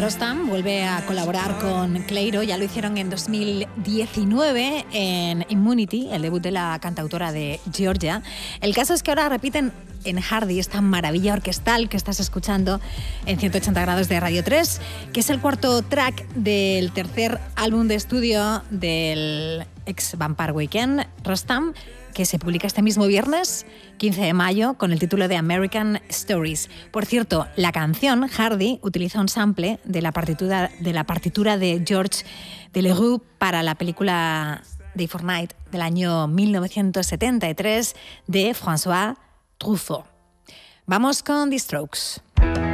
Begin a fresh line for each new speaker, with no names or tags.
Rostam vuelve a colaborar con Cleiro, ya lo hicieron en 2019 en Immunity, el debut de la cantautora de Georgia. El caso es que ahora repiten en Hardy, esta maravilla orquestal que estás escuchando en 180 grados de Radio 3, que es el cuarto track del tercer álbum de estudio del ex Vampire Weekend, Rostam, que se publica este mismo viernes, 15 de mayo, con el título de American Stories. Por cierto, la canción Hardy utiliza un sample de la partitura de Georges Delerue para la película Day for Night del año 1973 de François Truffaut. Vamos con The Strokes.